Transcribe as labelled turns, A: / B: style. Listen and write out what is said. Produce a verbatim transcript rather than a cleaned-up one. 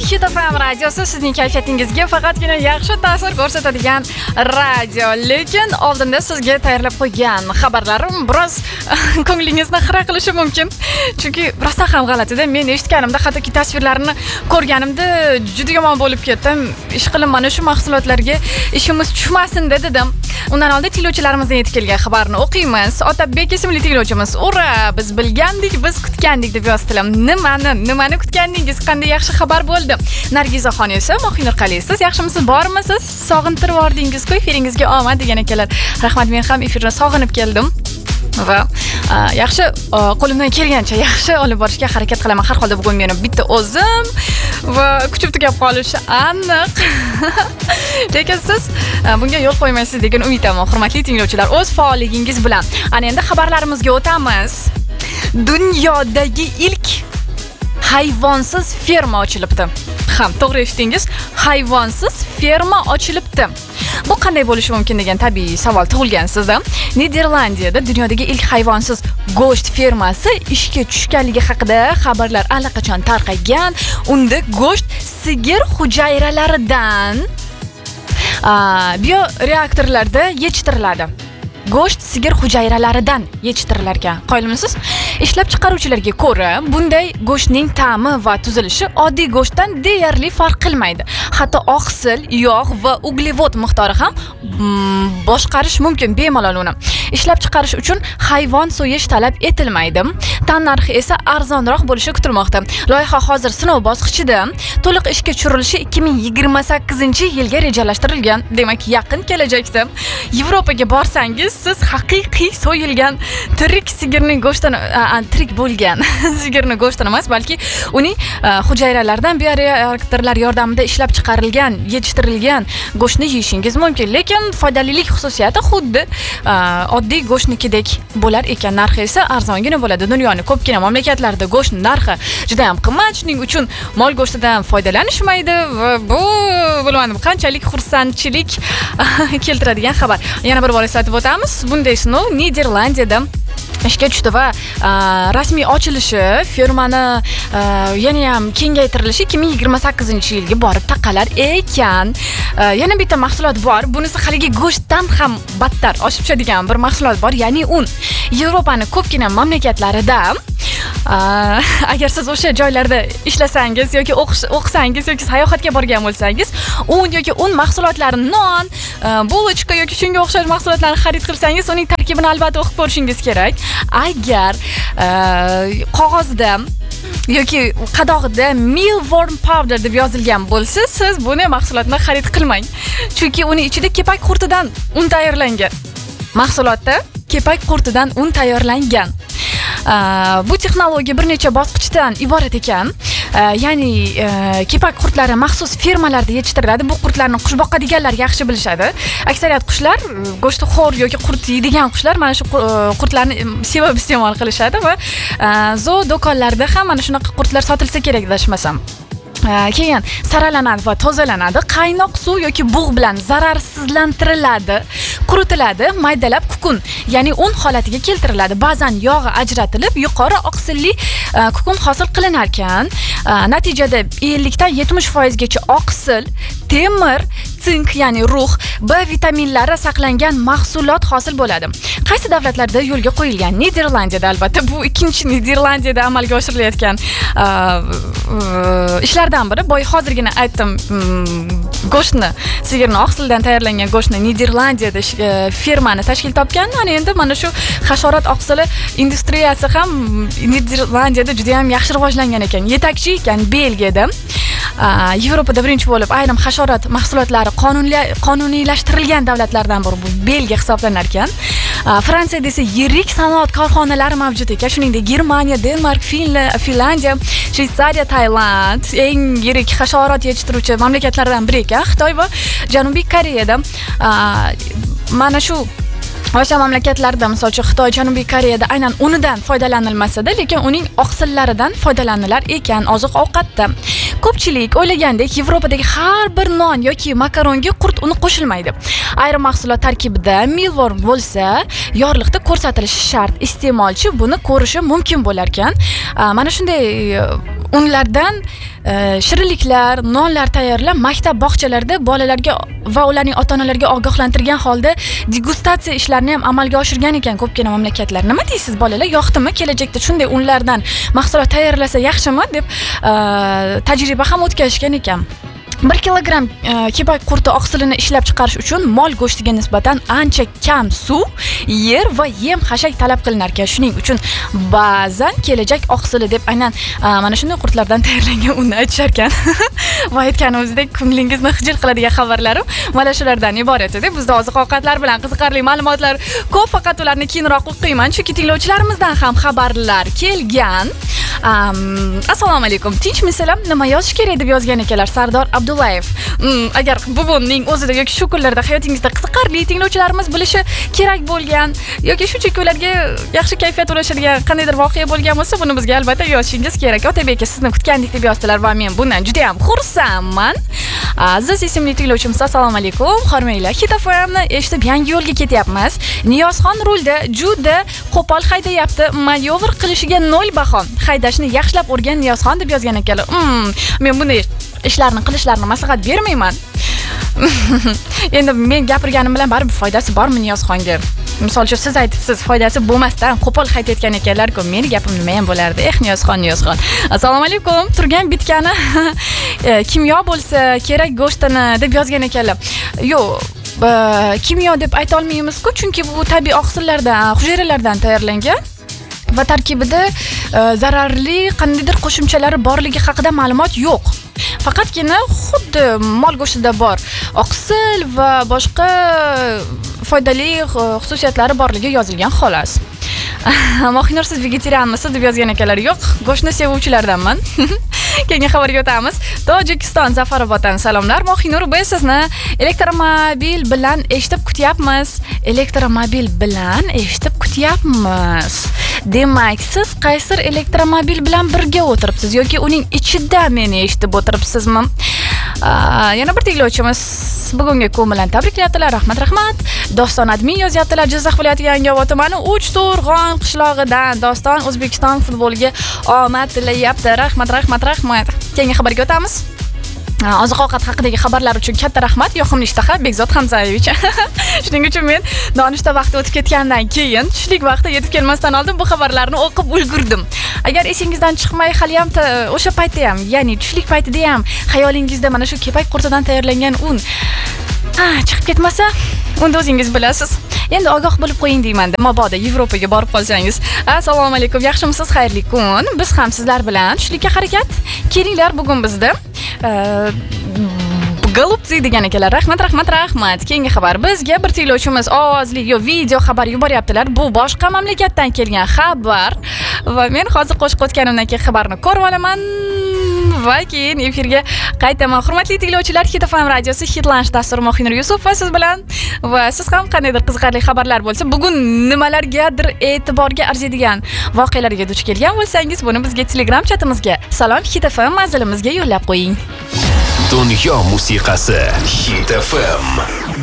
A: Hit F M radiosi sizning kayfiyatingizga faqatgina yaxshi ta'sir ko'rsatadigan radio. Lekin oldinda sizga tayyorlab qo'ygan xabarlarim biroz ko'nglingizni xira qilishi mumkin. Chunki rostdan ham g'alatida. Men eshitganimda, hattoki tasvirlarini ko'rganimda juda yomon bo'lib ketdim. Ishqilib mana shu mahsulotlarga ishimiz tushmasin dedim. Undan oldin tinglovchilarimizdan yetib kelgan xabarni o'qiymiz. Otabek ismli tinglovchimiz: "Ura, biz bilgandik, biz kutgandik" deb yozdilar. Nimani, nimani kutgandingiz? Qanday yaxshi xabar bo'ldi. Nargizaxon esa: "Mohinur qalaysiz? Yaxshimisiz? Bormisiz? Sog'intirib yordingiz-ku, efiringizga omad" degan ekanlar. Rahmat, men ham efirni sog'inib keldim. Va yaxshi qo'limdan kelgancha yaxshi olib borishga harakat qilaman. Har holda bugun meni bitta o'zim va kuchib tugab qolishi aniq. Lekin siz bunga yo'l qo'ymaysiz degan umiddaman, hurmatli tinglovchilar. O'z faolligingiz bilan. Ana endi xabarlarimizga o'tamiz. Dunyodagi ilk hayvonsiz ferma ochilibdi. Ham to'g'ri eshitdingiz, hayvonsiz ferma ochilibdi. Bu qanday bo'lishi mumkin degan tabiiy savol tug'ilgan sizda. Niderlandiyada dunyodagi ilk hayvonsiz go'sht fermasi ishga tushganligi haqida xabarlar allaqachon tarqalgan. Unda go'sht sigir hujayralaridan bioreaktorlarda yetishtiriladi. Go'sht sigir hujayralaridan yetishtirilar ekan. Qoyilmisiz? Ishlab chiqaruvchilarga ko'ra, bunday go'shtning ta'mi va tuzilishi oddiy go'shtdan deyarli farq qilmaydi. Hatto oqsil, yog' va uglevod miqdori ham mm, boshqarish mumkin bemalol uni. Ishlab chiqarish uchun hayvon so'yish talab etilmaydi. Tan narxi esa arzonroq bo'lishi kutilmoqda. Loyiha hozir sinov bosqichida, to'liq ishga tushirilishi ikki ming yigirma sakkizinchi yilga rejalashtirilgan. Demak, yaqin kelajakda Yevropaga borsangiz, siz haqiqiy so'yilgan tirik sigirning go'shtini, tirik bo'lgan sigirning go'shtini emas, balki uning hujayralaridan bioreaktorlar yordamida ishlab chiqarilgan, yetishtirilgan go'shtni yeyishingiz mumkin. Lekin foydalilik xususiyati xuddi oddiy go'shtnikidek bo'lar ekan. Narxi esa arzongina bo'ladi. Dunyoning ko'pgina mamlakatlarida go'sht narxi juda ham qimmat, shuning uchun mol go'shtidan foydalanishmaydi va bu bilmadim qanchalik xursandchilik keltiradigan xabar. Yana bir bor eslatib o'tamiz. Bunday sinov Niderlandiyada ishga tushdi va rasmiy ochilishi, fermani yana ham kengaytirilishi ikki ming yigirma sakkizinchi yilga borib taqalar ekan. Yana bitta mahsulot bor. Bunisi haligi go'shtdan ham battar oshib tushadigan bir mahsulot bor, ya'ni un. Yevropaning ko'pgina mamlakatlarida agar siz o'sha joylarda ishlasangiz yoki o'qisangiz yoki sayohatga borgan bo'lsangiz, un yoki un mahsulotlarini, non, bulochka yoki shunga o'xshash mahsulotlarni xarid qilsangiz, uning tarkibini albatta o'qib ko'rishingiz kerak. Agar qog'ozda yoki qadog'ida mealworm powder deb yozilgan bo'lsa, siz buni mahsulotni xarid qilmang. Chunki uning ichida kepak qurtidan un tayyorlangan. Mahsulotda kepak qurtidan un tayyorlangan. Bu texnologiya bir necha bosqichdan iborat ekan. Ya'ni kepak qurtlari maxsus fermalarda yetishtiriladi. Bu qurtlarni qush boqadiganlar yaxshi bilishadi. Aksariyat qushlar, go'shti xo'r yoki qurt yeydigan qushlar mana shu qurtlarni sevib iste'mol qilishadi va zoo do'konlarda ham mana shunaqa qurtlar sotilsa kerak adashmasam. Keyin saralanadi va tozalanadi. Qaynoq suv yoki bug' bilan zararsizlantiriladi, quritiladi, maydalab kukun, ya'ni un holatiga keltiriladi. Ba'zan yog'i ajratilib, yuqori oqsilli kukun hosil qilinar ekan. Natijada ellik dan yetmish foiz gacha oqsil, temir, sink, ya'ni rux, B vitaminlari saqlangan mahsulot hosil bo'ladi. Qaysi davlatlarda yo'lga qo'yilgan? Niderlandiyada, albatta, bu ikkinchi Niderlandiyada amalga oshirilayotgan ishlardan biri. Boy hozirgina aytdim, go'shtni, sigirni oqsildan tayyorlangan go'shtni Niderlandiyada fermani tashkil topgan. Ana endi mana shu hasharot oqsili industriyasi ham Niderlandiyada juda ham yaxshi rivojlangan ekan. Yetakchi ekan Belgiyada. Yevropada birinchi bo'lib ayrim hasharot mahsulotlari qonuniylashtirilgan davlatlardan biri bu Belgiya hisoblanar ekan. Fransiyada esa yirik sanoat korxonalari mavjud ekan. Shuningdek, Germaniya, Denmark, Finlandiya, Shveysariya, Tailand eng yirik hasharot yetishtiruvchi mamlakatlardan biri ekan. Xitoy va Janubiy Koreyada mana shu Osiyo mamlakatlarida, masalan, Xitoy, Janubiy Koreyada aynan unidan foydalanilmasa-da, lekin uning oqsillaridan foydalanilar ekan oziq-ovqatda. Ko'pchilik o'ylagandek, Yevropadagi har bir non yoki makaronga qurt uni qo'shilmaydi. Ayrim mahsulot tarkibida mealworm bo'lsa, yorliqda ko'rsatilishi shart. Iste'molchi buni ko'rishi mumkin bo'lar ekan. Mana shunday unlardan e, shirinliklar, nonlar tayyorlab maktab bog'chalarida bolalarga va ularning ota-onalariga ogohlantirgan holda degustatsiya ishlarini ham amalga oshirgan ekan ko'pgina mamlakatlar. Nima deysiz bolalar? Yoqdimi? Kelajakda shunday unlardan mahsulot tayyorlasa yaxshimi deb e, tajriba ham o'tkazishgan ekan. bir kilogramm e, kepak qurti oqsilini ishlab chiqarish uchun mol go'shtiga nisbatan ancha kam suv, yer va yem xashak talab qilinar ekan. Shuning uchun ba'zan kelajak oqsili deb aynan e, mana shunday qurtlardan tayyorlangan unni aytishar ekan. Va aytganimizdek ko'nglingizni xijil qiladigan xabarlarim mana shulardan iborat edi. Bizda oziq-ovqatlar bilan qiziqarli ma'lumotlar ko'p, faqat ularni keyinroq o'qiyman, chunki tinglovchilarimizdan ham xabarlar kelgan. Um, assalomu alaykum. Tinchmisizlar? Nima yozish kerak deb yozgan ekanlar Sardor Abdullayev. Hmm, agar bugunning o'zida yoki shu kunlarda hayotingizda qiziqarli tinglovchilarimiz bilishi kerak bo'lgan yoki shunchaki ularga yaxshi kayfiyat ulashadigan qandaydir voqea bo'lgan bo'lsa, buni bizga albatta yozishingiz kerak. Otabek aka sizni kutgandik deb yozdilar va men bundan juda ham xursandman. Aziz ismli tinglovchimiz, assalomu alaykum. Hormanglar, Hit F M'ni eshitib yangi yo'lga ketyapmiz. Niyozxon rulda juda qo'pol haydayapti. Manevr qilishiga nol baho. Haydashni yaxshilab o'rgan Niyozxon deb yozgan ekanlar. Hmm, men bunday ishlarni qilishlarini maslahat bermayman. Endi men gapirganim bilan baribir foydasi bormi Niyozxonga? Misol uchun siz aytibsiz, foydasi bo'lmasdan qo'pol haydayotgan ekanlar-ku, meni gapim nima ham bo'lardi? Eh, Niyozxon, Niyozxon. Assalomu alaykum. Turgan bitkani kimyo bo'lsa kerak go'shtini deb yozgan ekanlar. Yo'q, kimyo deb ayta olmaymiz-ku, chunki bu tabiiy oqsillardan, hujayralardan tayyorlangan va tarkibida zararli qandaydir qo'shimchalari borligi haqida ma'lumot yo'q. Faqatgina xuddi mol go'shtida bor oqsil va boshqa foydali xususiyatlari borligi yozilgan xolos. Mohinur, siz vegetarianmisiz deb yozgan ekanlar. Yo'q, go'shtni sevuvchilardanman. Keyingi xabarga o'tamiz. Tojikiston, Zafaroboddan salomlar. Mohinur, biz sizni elektromobil bilan eshitib kutyapmiz. Elektromobil bilan eshitib kutyapmiz. Demak, siz qaysi elektromobil bilan birga o'tiribsiz yoki uning ichida meni eshitib o'tiribsizmi? Yana bir tinglovchimiz bugungi kun bilan tabriklayaptilar. Rahmat, rahmat. Doston admin yozyaptilar. Jizzax viloyati Yangiobod tumani Uchto'rg'on qishlog'idan. Doston O'zbekiston futboliga omad tilayapti. Rahmat, rahmat, rahmat. Keyingi xabarga o'tamiz. Oziq-ovqat haqidagi xabarlar uchun katta rahmat. Yoqimli ishtaha Bekzod Hamzayevich. Shuning uchun men nonushta vaqti o'tib ketgandan keyin tushlik vaqti yetib kelmasdan oldin bu xabarlarni o'qib ulgurdim. Agar esingizdan chiqmay hali ham o'sha paytda ham, ya'ni tushlik paytida ham xayolingizda mana shu kepak qurtidan tayyorlangan un chiqib ketmasa, unda o'zingiz bilasiz. Endi ogoh bo'lib qo'ying deyman. Mabodo Yevropaga borib qolsangiz. Assalomu alaykum. Yaxshimisiz? Xayrli kun. Biz ham sizlar bilan tushlikka harakat. Kelinglar bugun bizda Golubzi degan ekanlar. Rahmat, rahmat, rahmat. Keyingi xabar. Bizga bir tinglovchimiz ovozli yo video xabar yuboryaptilar. Bu boshqa mamlakatdan kelgan xabar va men hozir qo'shib o'tganimdan keyin xabarni ko'rib olaman va keyin efirga qaytaman. Hurmatli tinglovchilar, Hit F M radiosi Hitlansh dasturi Mohinur Yusuf va siz bilan va siz ham qandaydir qiziqarli xabarlar bo'lsa, bugun nimalargadir e'tiborga arziydigan voqealarga duch kelgan bo'lsangiz, buni bizga Telegram chatimizga salom Hit F M manzilimizga yo'llab qo'ying.
B: Dunyo musiqasi Hit F M.